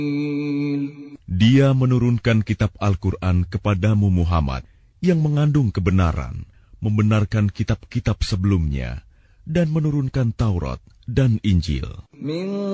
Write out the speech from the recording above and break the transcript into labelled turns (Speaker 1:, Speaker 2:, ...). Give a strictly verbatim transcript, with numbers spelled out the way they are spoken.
Speaker 1: Dia menurunkan kitab Al-Quran kepadamu Muhammad yang mengandung kebenaran, membenarkan kitab-kitab sebelumnya, dan menurunkan Taurat dan Injil.